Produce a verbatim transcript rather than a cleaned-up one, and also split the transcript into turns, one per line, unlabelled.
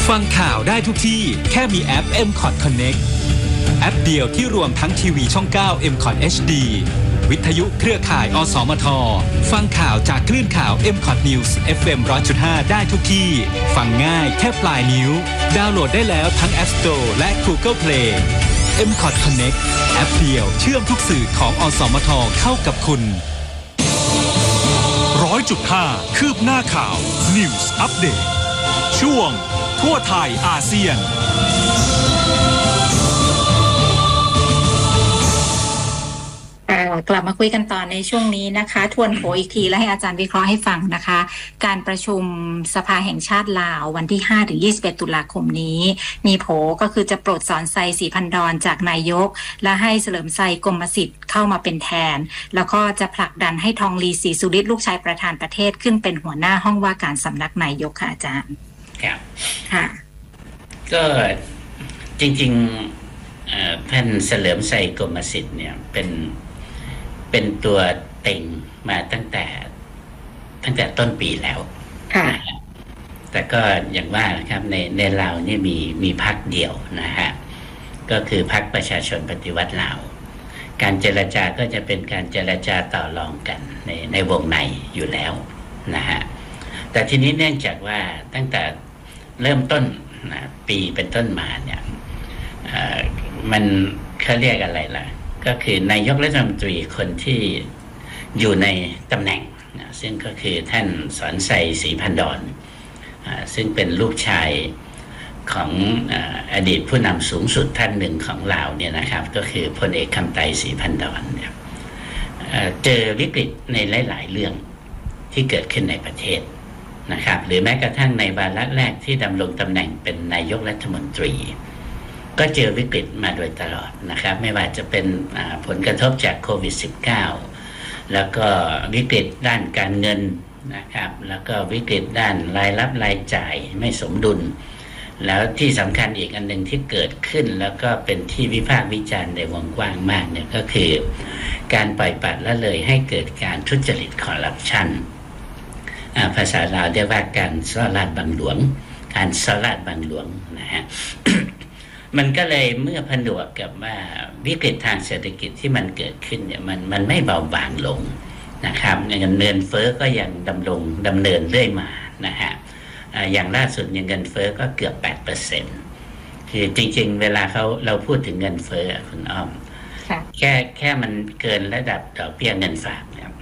ฟังข่าวได้ทุกที่แค่มีแอป เอ็ม คอท Connect แอปเดียวที่รวมทั้งทีวีช่อง เก้า เอ็ม คอท เอช ดี วิทยุเครือข่าย อสมท ฟังข่าวจากคลื่นข่าว เอ็ม คอท News เอฟ เอ็ม หนึ่งร้อยจุดห้า ได้ทุกที่ฟังง่ายแค่ปลายนิ้วดาวน์โหลดได้แล้วทั้ง App Store และ Google Play เอ็ม คอท Connect แอปเดียวเชื่อมทุกสื่อของอสมทเข้ากับคุณ
ร้อยจุดห้าคืบหน้าข่าว News Update ช่วงทั่วไทยอาเซียน
กลับมาคุยกันต่อในช่วงนี้นะคะทวนโผอีกทีและให้อาจารย์วิเคราะห์ให้ฟังนะคะการประชุมสภาแห่งชาติลาววันที่ ห้าถึงยี่สิบเอ็ด ตุลาคมนี้มีโผก็คือจะปลดสอนไซศรีพันดรจากนายกและให้เฉลิมไซกรมสิทธิ์เข้ามาเป็นแทนแล้วก็จะผลักดันให้ทองลีศรีสุฤทธิ์ลูกชายประธานประเทศขึ้นเป็นหัวหน้าห้องว่าการสำนักนายกค่ะอาจารย์
ครับ
ค่ะ
ก็จริงๆท่านเฉลิมไซกรมสิทธิ์เนี่ยเป็นเป็นตัวเต็งมาตั้งแต่ตั้งแต่ต้นปีแล้วแต่ก็อย่างว่านะครับในในลาวนี่มีมีพรรคเดียวนะฮะก็คือพรรคประชาชนปฏิวัติลาวการเจรจาก็จะเป็นการเจรจาต่อรองกันในในวงในอยู่แล้วนะฮะแต่ทีนี้เนื่องจากว่าตั้งแต่เริ่มต้นนะปีเป็นต้นมาเนี่ยมันเขาเรียกอะไรล่ะก็คือนายกรัฐมนตรีคนที่อยู่ในตำแหน่งนะซึ่งก็คือท่านสอนไซศรีพันดรซึ่งเป็นลูกชายของอดีตผู้นำสูงสุดท่านหนึ่งของลาวเนี่ยนะครับก็คือพลเอกคำไตศรีพันดรเนี่ยเจอวิกฤตในหลายๆเรื่องที่เกิดขึ้นในประเทศนะครับหรือแม้กระทั่งในวาระแรกที่ดำรงตำแหน่งเป็นนายกรัฐมนตรีก็เจอวิกฤตมาโดยตลอดนะครับไม่ว่าจะเป็นผลกระทบจากโควิด สิบเก้า แล้วก็วิกฤตด้านการเงินนะครับแล้วก็วิกฤตด้านรายรับรายจ่ายไม่สมดุลแล้วที่สำคัญอีกอันหนึ่งที่เกิดขึ้นแล้วก็เป็นที่วิพากษ์วิจารณ์ในวงกว้างมากเนี่ยก็คือการปล่อยปละละเลยให้เกิดการทุจริตคอร์รัปชันภาษาลาวเรียกว่าการซ่อลาดบังหลวงการซ่อลาดบังหลวงนะฮะ มันก็เลยเมื่อผนวกกับว่าวิกฤตทางเศรษฐกิจที่มันเกิดขึ้นเนี่ยมันมันไม่เบาบางลงนะครับเงินเงินเฟ้อก็ยังดำรงดำเนินเรื่อยมานะฮะอย่างล่าสุดเงินเฟ้อก็เกือบ แปดเปอร์เซ็นต์ คือจริงๆเวลาเขาเราพูดถึงเงินเฟ้อคุณอ้อมแค่แค่มันเกินระดับดอกเบี้ยเงินฝากเนี่ย